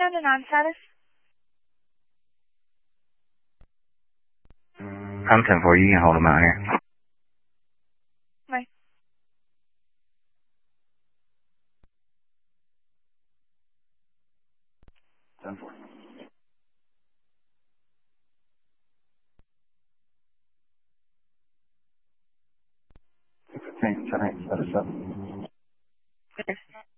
down to non-status? I'm 10-4. You can hold him out here. Bye. 10-4. Thanks. Set us up. Okay.